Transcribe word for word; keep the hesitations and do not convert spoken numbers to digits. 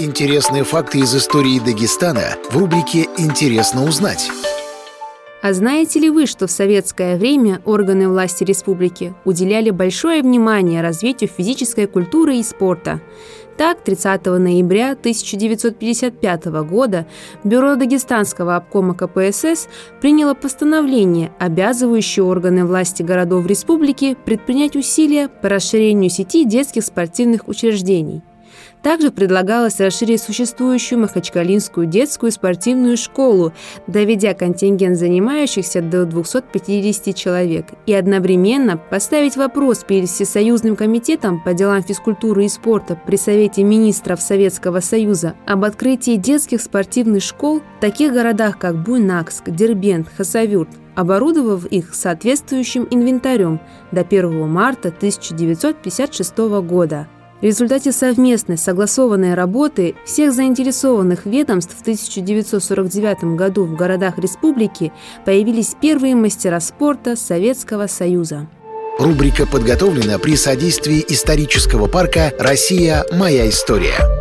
Интересные факты из истории Дагестана в рубрике «Интересно узнать». А знаете ли вы, что в советское время органы власти республики уделяли большое внимание развитию физической культуры и спорта? Так, тридцатого ноября тысяча девятьсот пятьдесят пятого года Бюро Дагестанского обкома ка пэ эс эс приняло постановление, обязывающее органы власти городов республики предпринять усилия по расширению сети детских спортивных учреждений. Также предлагалось расширить существующую Махачкалинскую детскую спортивную школу, доведя контингент занимающихся до двухсот пятидесяти человек, и одновременно поставить вопрос перед Всесоюзным комитетом по делам физкультуры и спорта при Совете министров Советского Союза об открытии детских спортивных школ в таких городах, как Буйнакск, Дербент, Хасавюрт, оборудовав их соответствующим инвентарем до первого марта тысяча девятьсот пятьдесят шестого года. В результате совместной согласованной работы всех заинтересованных ведомств в тысяча девятьсот сорок девятом году в городах республики появились первые мастера спорта Советского Союза. Рубрика подготовлена при содействии исторического парка «Россия. Моя история».